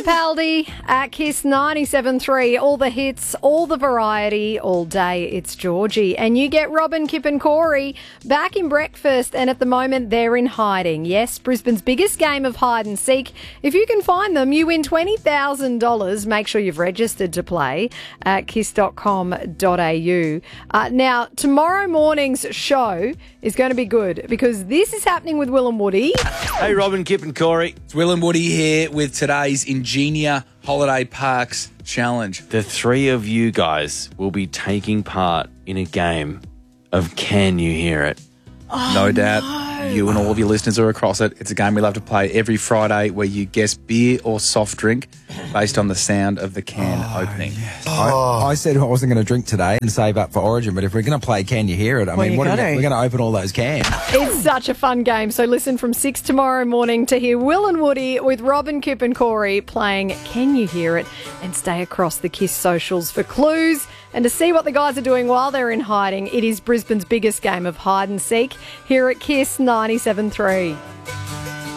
Capaldi at Kiss 97.3. All the hits, all the variety, all day. It's Georgie. And you get Robin, Kip and Corey back in breakfast, and at the moment they're in hiding. Yes, Brisbane's biggest game of hide and seek. If you can find them, you win $20,000. Make sure you've registered to play at kiss.com.au. Now, tomorrow morning's show is going to be good because this is happening with Will and Woody. Hey, Robin, Kip and Corey. It's Will and Woody here with today's Ingenia Holiday Parks Challenge. The three of you guys will be taking part in a game of Can You Hear It? No doubt. You and all of your listeners are across it. It's a game we love to play every Friday where you guess beer or soft drink based on the sound of the can opening. Yes. I said I wasn't going to drink today and save up for Origin, but if we're going to play Can You Hear It, we're going to open all those cans. It's such a fun game. So listen from 6 tomorrow morning to hear Will and Woody with Robin, Kip and Corey playing Can You Hear It, and stay across the Kiss socials for clues and to see what the guys are doing while they're in hiding. It is Brisbane's biggest game of hide and seek here at Kiss 97.3.